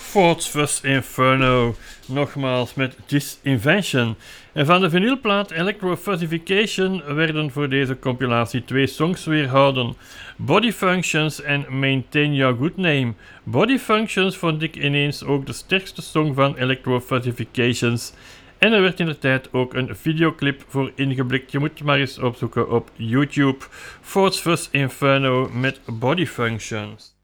Fords vs Inferno, nogmaals met Disinvention. En van de vinylplaat Electro-Fuzzification werden voor deze compilatie 2 songs weerhouden: Body Functions en Maintain Your Good Name. Body Functions vond ik ineens ook de sterkste song van Electro-Fuzzifications. En er werd in de tijd ook een videoclip voor ingeblikt. Je moet maar eens opzoeken op YouTube. Fords vs Inferno met Body Functions.